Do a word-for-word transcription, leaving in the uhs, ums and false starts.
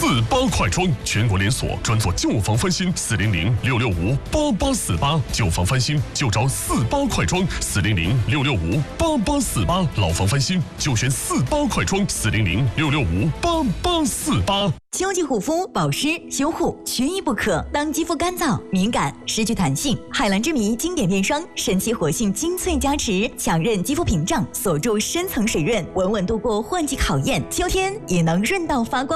四八快装，全国连锁，专做旧房翻新，四零零六六五八八四八，旧房翻新就找四八快装，四零零六六五八八四八，老房翻新就选四八快装，四零零六六五八八四八。 秋季护肤、保湿、修护缺一不可。当肌肤干燥、敏感、失去弹性，海蓝之谜经典面霜神奇活性精粹加持，强韧肌肤屏障，锁住深层水润，稳稳度过换季考验，秋天也能润到发光。